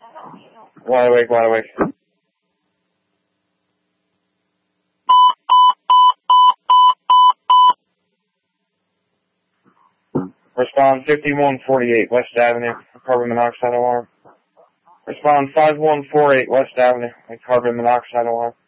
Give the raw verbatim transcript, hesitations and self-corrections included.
Wide awake, wide awake. Respond fifty-one forty-eight West Avenue, carbon monoxide alarm. Respond five one four eight West Avenue, carbon monoxide alarm.